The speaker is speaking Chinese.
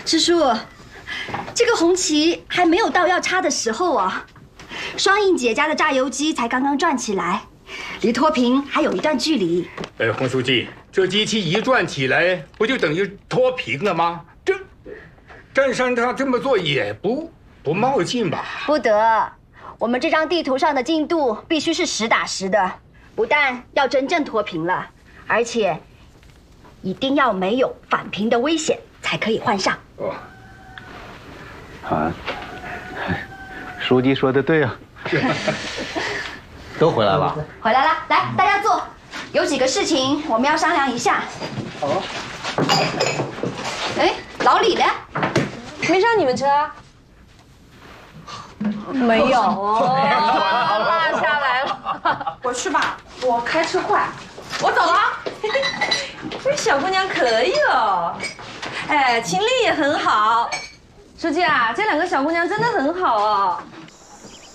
支书，这个红旗还没有到要插的时候啊。双印姐家的榨油机才刚刚转起来，离脱贫还有一段距离。 洪书记，这机器一转起来，不就等于脱贫了吗？占山他这么做也不冒进吧？ 不得，我们这张地图上的进度必须是实打实的，不但要真正脱贫了，而且一定要没有返贫的危险才可以换上。 哦， 啊，书记说的对啊。都回来了。 回来了，来，大家坐。有几个事情我们要商量一下。 好。 哎，老李呢？ 没上你们车啊？没有哦，落下来了。 我去吧，我开车快。我走了。 这小姑娘可以哦，哎，秦丽也很好。书记啊，这两个小姑娘真的很好哦。